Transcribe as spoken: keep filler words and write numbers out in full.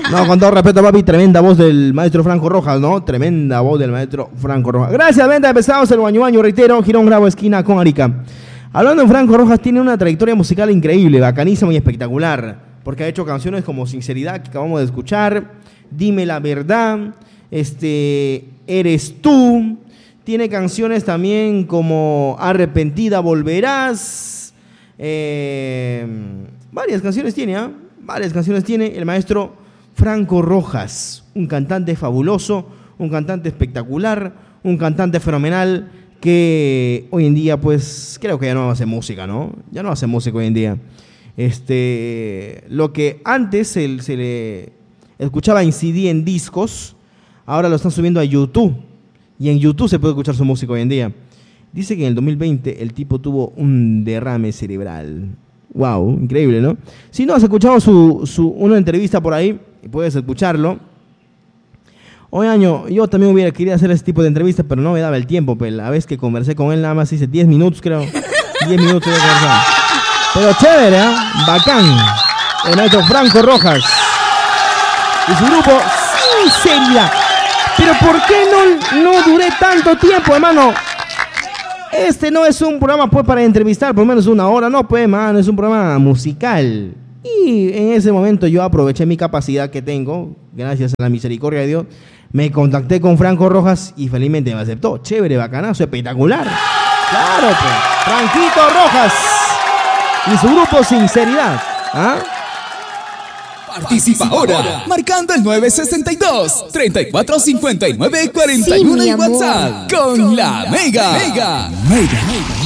No, con todo respeto, papi, tremenda voz del maestro Franco Rojas, ¿no? Tremenda voz del maestro Franco Rojas. Gracias, venta de pescados, el Guaño Baño, reitero, Girón Bravo, esquina con Arica. Hablando de Franco Rojas, tiene una trayectoria musical increíble, bacanísima y espectacular, porque ha hecho canciones como Sinceridad, que acabamos de escuchar, Dime la Verdad, este, Eres Tú, tiene canciones también como Arrepentida Volverás, eh, varias canciones tiene, ¿ah? ¿eh? Varias canciones tiene el maestro Franco Rojas, un cantante fabuloso, un cantante espectacular, un cantante fenomenal que hoy en día, pues, creo que ya no hace música, ¿no? Ya no hace música hoy en día. Este, lo que antes se, se le escuchaba en C D, en discos, ahora lo están subiendo a YouTube. Y en YouTube se puede escuchar su música hoy en día. Dice que en el dos mil veinte el tipo tuvo un derrame cerebral. Wow, increíble, ¿no? Si no has escuchado su, su, una entrevista por ahí, puedes escucharlo. Hoy año, yo también hubiera querido hacer ese tipo de entrevistas, pero no me daba el tiempo. Pero la vez que conversé con él, nada más hice diez minutos, creo. diez minutos de conversar. Pero chévere, ¿eh? Bacán. El maestro Franco Rojas. Y su grupo, Sinceridad. Pero ¿por qué no, no duré tanto tiempo, hermano? Este no es un programa pues para entrevistar por lo menos una hora, no pues, mano, es un programa musical. Y en ese momento yo aproveché mi capacidad que tengo, gracias a la misericordia de Dios, me contacté con Franco Rojas y felizmente me aceptó. Chévere, bacanazo, espectacular. Claro, pues, Franquito Rojas y su grupo Sinceridad. ¿Ah? Participa ahora, marcando el nueve sesenta y dos, treinta y cuatro cincuenta y nueve cuarenta y uno Sí, en WhatsApp con la Mega. Mega. Mega.